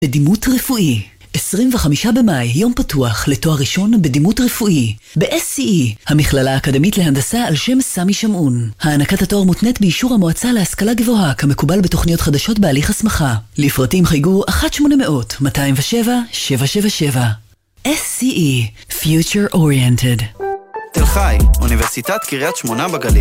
בדימות רפואי. 25 במאי, יום פתוח לתואר ראשון בדימות רפואי. ב-SCE, המכללה האקדמית להנדסה על שם סמי שמעון. הענקת התואר מותנית באישור המועצה להשכלה גבוהה, כמקובל בתוכניות חדשות בהליך הסמכה. לפרטים חייגו 1-800-207-777. SCE, Future Oriented. תל חי, אוניברסיטת קריית שמונה בגליל.